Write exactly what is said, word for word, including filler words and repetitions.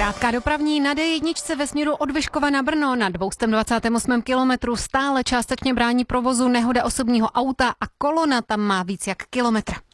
Krátká dopravní na D jedna ve směru od Vyškova na Brno na dvě dvacet osm kilometrů stále částečně brání provozu nehoda osobního auta a kolona tam má víc jak kilometr.